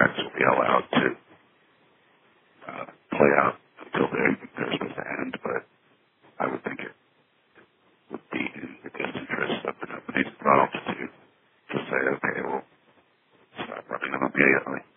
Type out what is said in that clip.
contracts will be allowed to play out until they're supposed to end, but I would think it would be in the best interest of the companies involved to say, okay, we'll stop running them immediately.